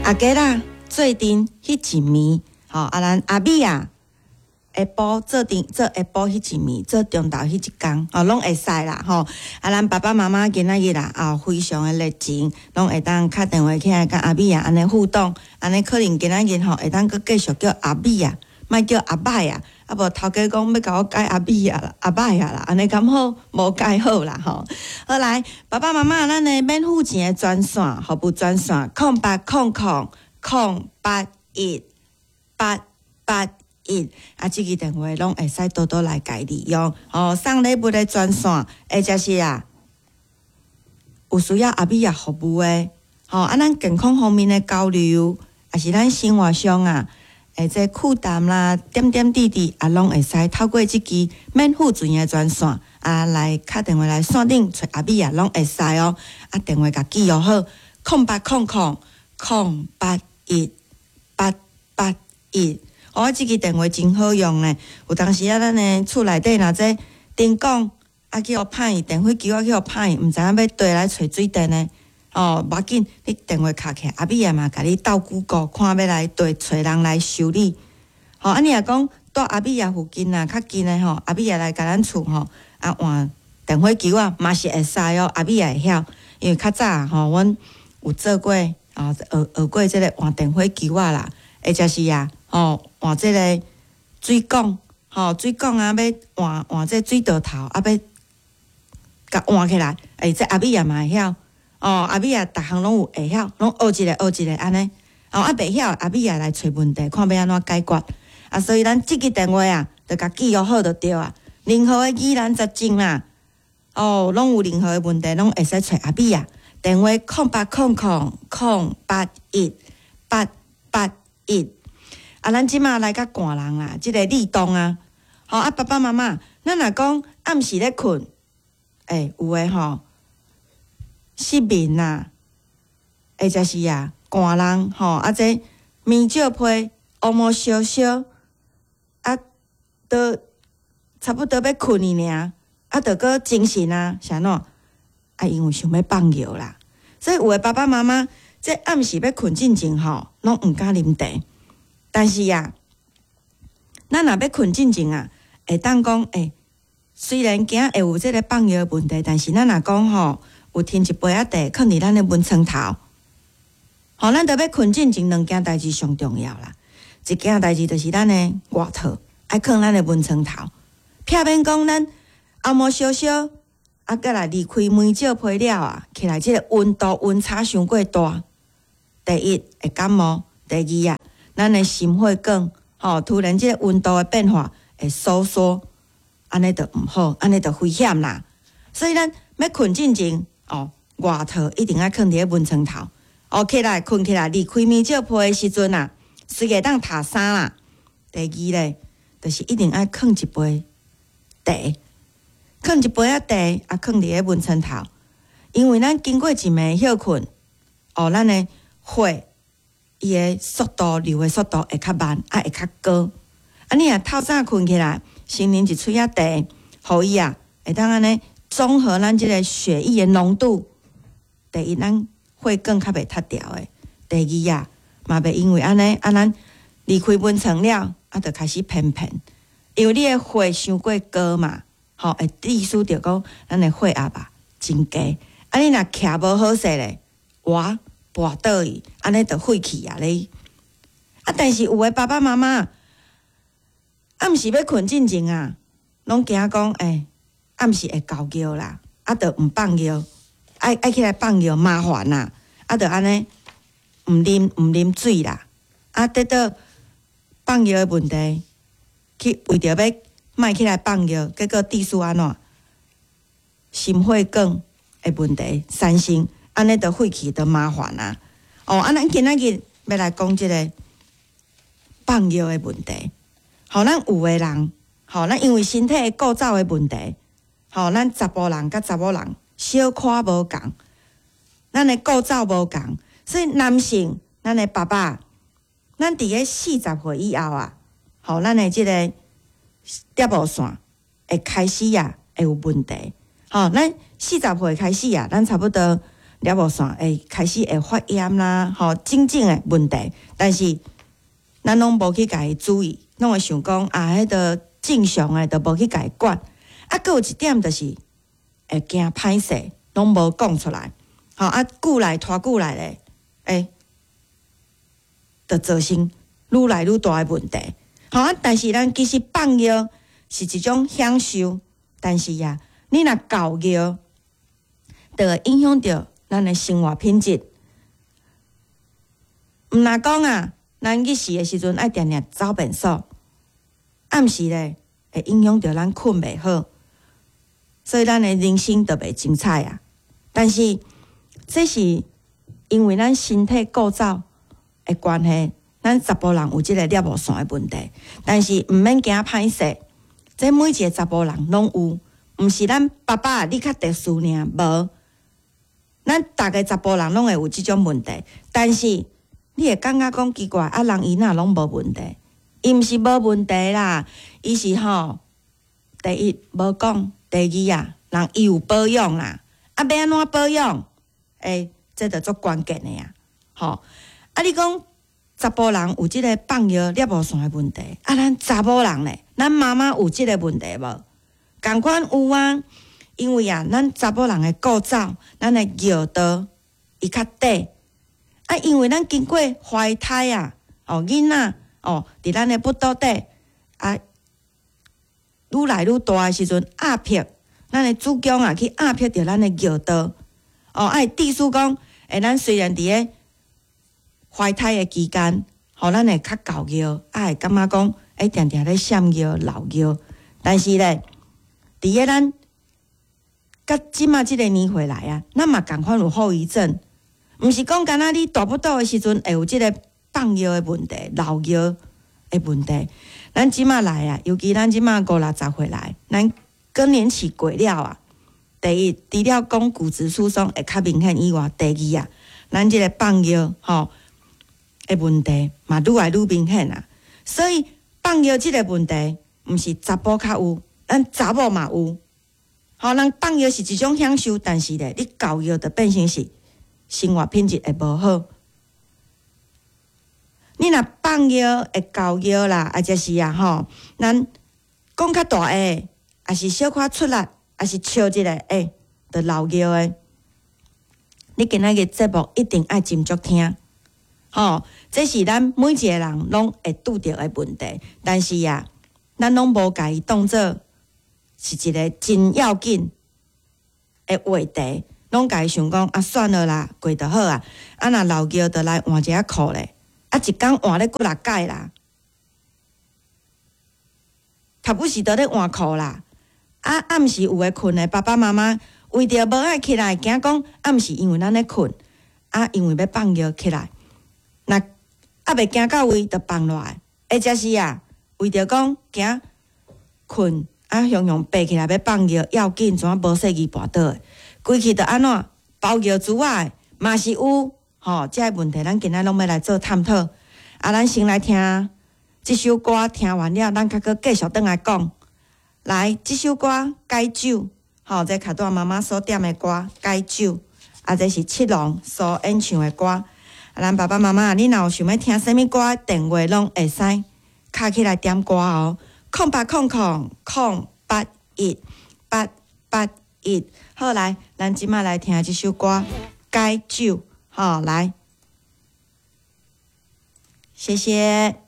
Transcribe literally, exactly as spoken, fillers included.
阿家啦，做阵迄一暝，吼、啊咱阿米啊，下晡做阵做下晡迄一暝，做中昼迄一工，哦，拢会使啦，吼、啊咱爸爸妈妈今仔日啦，啊非常的热情，拢会当敲电话起来甲阿米啊安尼互动，安尼可能今仔日吼会当佫继续叫阿米啊，莫叫阿拜啊。啊无头家讲要甲我改阿米啊啦，阿拜啊啦，安尼敢好无改好啦吼。好来，爸爸妈妈，咱的免付钱的专线，服务专线，空八空空空八一八八一，啊，即个电话拢会使多多来改利用。哦，送礼物的专线，或者是啊，有需要阿米啊服务的，吼、哦，啊，咱健康方面的交流，也是咱生活上啊。诶，这负担啦，点点滴滴啊，拢会使透过即支免付钱的专线啊，来敲电话来线顶找阿米啊，拢会使哦。啊，电话甲记录好，空八空空空八一八八一。哦，即支电话真好用呢。有当时啊，咱的厝内底若这电讲啊，去互歹电话机啊，去互歹，毋知影要倒来找水电呢。哦，无要紧，你电话敲起来，阿米啊嘛，甲你斗久顾，看要来对找人来修理。吼、哦，啊你若讲住阿米啊附近啊，较近诶吼，阿米啊来甲咱厝吼，啊换电话机啊嘛是会使哦，阿米啊会晓，因为较早吼，阮有做过啊，学学过即个换电话机啊啦，或者是啊，吼换即个水管，吼水管啊要换换即水道头，啊要甲换起来，诶，这阿米啊嘛会晓。哦，阿米啊，逐项拢有会晓，拢学一个学一个安尼。哦，啊袂晓，阿米啊来找问题，看要安怎解决。啊，所以咱即个电话啊，着甲记录好就对啊。任何的疑难杂症啦，哦，拢有任何的问题，拢会使找阿米啊。电话空八空空空八一八八一。啊，咱即马来甲寒人啦，即、这个立冬啊，吼、哦、啊，爸爸妈妈，咱若讲暗时咧困，诶、欸，有诶吼。失眠啦，或者是啊，寒人吼，啊这面少皮，乌毛烧烧，啊，都差不多要困去尔，啊，着搁精神啊，啥喏，啊，因为想要放尿啦，所以有诶爸爸妈妈，这暗时要困进前吼，拢毋敢啉茶，但是啊，咱若要困进前啊，会当讲诶，虽然惊会有即个放尿诶问题，但是咱若讲吼。有添一杯仔茶，放伫咱的蚊床头。吼，咱着要困进前两件代志上重要啦。一件代志就是咱的外套，爱放咱的蚊床头。避免讲咱后晡烧烧，啊，过来离开棉少被了啊，起来即个温度温差伤过大。第一会感冒，第二啊，咱的心血管，吼，突然即个温度的变化会收缩，安尼着毋好，安尼着危险啦。所以咱要困进前。哦，外套一定要放伫咧蚊床头。哦，起来困起来，离开棉少被的时阵啊，随个当晒衫啦。第二咧，就是一定要放一杯茶，放一杯仔茶啊，放伫咧蚊床头。因为咱经过一暝休困，哦，咱的血伊的速度流的速度会较慢，啊会较高。啊，你若透早困起来，先啉一喙仔茶，互伊啊会当安尼。综合咱即个血液的浓度，第一，咱血管较袂塌掉诶；第二啊，嘛袂因为安尼啊，咱离开蚊床了，啊，就开始偏偏，因为你的血伤过高嘛，吼，会致使着讲咱的血压啊增加。啊，你若徛无好势咧，哇，跋倒去，安尼就废去啊咧。啊，但是有诶爸爸妈妈，暗时要困进前啊，拢惊讲诶。欸暗时会搞尿啦，啊，着毋放尿，爱爱起来放尿麻烦啦，啊，着安尼毋啉毋啉水啦，啊，得到放尿的问题，去为着要莫起来放尿，结果致使安怎心血管的问题产生，安尼着废去着麻烦啦。哦，啊，咱今仔日要来讲即个放尿的问题，吼，咱有诶人，吼，咱因为身体构造的问题。吼，咱查甫人甲查某人小可无共，咱的构造无共，所以男性，咱的爸爸，咱伫个四十岁以后啊，吼，咱的即个蝶毛线会开始啊，会有问题。吼，咱四十岁开始啊，咱差不多了无线会开始会发炎啦，吼，种种诶问题，但是咱拢无去家己注意，拢会想讲啊，迄个正常诶，都无去家己管。啊，佫有一点就是会惊歹势，拢无讲出来，吼啊，久来拖久来咧，诶，就造成愈来愈大诶问题。吼啊，但是咱其实放药是一种享受，但是呀，你若教药，就会影响着咱诶生活品质。毋若讲啊，咱去时诶时阵爱定定走便所，暗时咧会影响着咱困袂好，所以咱诶人生就袂精彩啊。但是这是因为咱身体构造诶关系，咱查甫人有即个尿路线诶问题，但是毋免惊歹势，这每一个查甫人拢有，毋是咱爸爸你较特殊尔，无，咱逐个查甫人拢会有即种问题，但是你会感觉讲奇怪，啊，人伊若拢无问题，伊毋是无问题啦，伊是吼，第一无讲，第二啊，人伊有保养啦，啊，要安怎保养？诶，这着足关键的呀，吼，啊，你讲查甫人有即个放药尿路线的问题，啊，咱查某人咧，咱妈妈有即个问题无？共款有啊，因为啊，咱查某人的构造，咱的尿道伊较短。啊，因为咱经过怀胎啊，哦，囡仔哦，伫咱的腹肚底啊，愈来愈大的时阵压迫，咱的子宫啊去压迫着咱的尿道，哦，啊，致使讲，诶，咱虽然伫个怀胎的期间，吼，咱会较搞尿，啊，会感觉讲，诶，定定咧闪尿、流尿，但是咧，伫个咱甲即马即个年岁来啊，咱嘛共款有后遗症。毋是讲干那你大不倒的时阵会有即个放尿的问题、流尿的问题。咱即马来啊，尤其咱即马五六十岁来，咱更年期过了啊。第一，除了讲骨质疏松会较明显以外，第二啊，咱即个放尿吼的问题嘛愈来愈明显啊。所以放尿即个问题，毋是查甫较有，咱查某嘛有。吼，人放尿是一种享受，但是咧，你教育就变成是。生活品质会无好，你若放药会教药啦，啊，就是啊吼，咱讲较大个，也是小可出力，也是笑一个，诶，着流药诶。你今仔日节目一定爱斟酌听，吼，这是咱每一个人拢会拄着诶问题，但是啊，咱拢无家己当做是一个真要紧诶话题。拢家己想讲啊，算了啦，过就好啊。啊，若流尿就来换一下裤咧，啊，一工换咧几六摆啦。头不时都咧换裤啦。啊，暗时有诶困诶，爸爸妈妈为着无爱起来，惊讲暗时因为咱咧困，啊，因为要放尿起来，若啊袂惊到位，就放落来。或者是啊，为着讲惊困，啊，雄雄爬起来要放尿，要紧，怎啊无细意跋倒诶。规气着安怎包尿珠仔嘛是有吼，这个问题咱今仔拢要来做探讨。啊，咱先来听即首歌，听完了，咱较搁继续转来讲。来，即首歌《解酒》，吼，这卡带妈妈所点的歌《解酒》，啊，这是七龙所演唱的歌。啊，咱爸爸妈妈，你若有想要听啥物歌，电话拢会使敲起来点歌哦。空八空空空八一八八一。好，来，咱即马来听即首歌《解酒》。好，来，谢谢。